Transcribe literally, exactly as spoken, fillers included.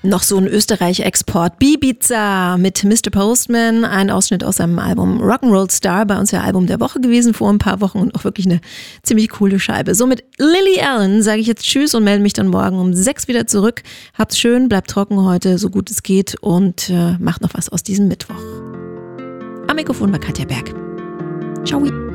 Noch so ein Österreich-Export. Bibiza mit Mister Postman. Ein Ausschnitt aus seinem Album Rock'n'Roll Star. Bei uns ja Album der Woche gewesen vor ein paar Wochen und auch wirklich eine ziemlich coole Scheibe. So mit Lily Allen sage ich jetzt Tschüss und melde mich dann morgen um sechs wieder zurück. Habt's schön, bleibt trocken heute, so gut es geht und äh, macht noch was aus diesem Mittwoch. Am Mikrofon war Katja Berg. Ciao.